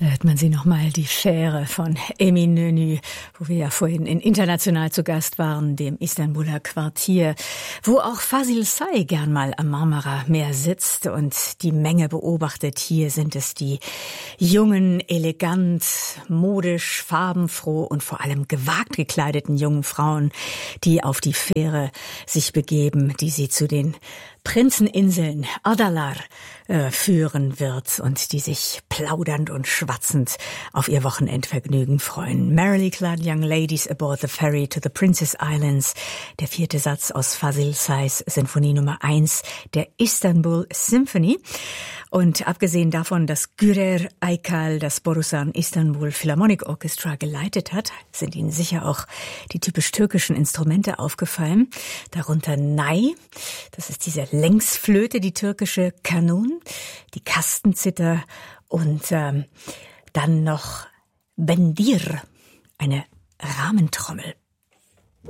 Da hört man sie nochmal, die Fähre von Emin Nönü, wo wir ja vorhin in International zu Gast waren, dem Istanbuler Quartier, wo auch Fasil Say gern mal am Marmara-Meer sitzt und die Menge beobachtet. Hier sind es die jungen, elegant, modisch, farbenfroh und vor allem gewagt gekleideten jungen Frauen, die auf die Fähre sich begeben, die sie zu den Prinzeninseln Adalar führen wird und die sich plaudernd und schwatzend auf ihr Wochenendvergnügen freuen. Merrily clad young ladies aboard the ferry to the Princess Islands. Der 4. Satz aus Fasil Says Sinfonie Nummer 1 der Istanbul Symphony. Und abgesehen davon, dass Gürer Aykal das Borusan Istanbul Philharmonic Orchestra geleitet hat, sind Ihnen sicher auch die typisch türkischen Instrumente aufgefallen. Darunter Ney, das ist diese Längsflöte, die türkische Kanun, die Kastenzither und dann noch Bendir, eine Rahmentrommel.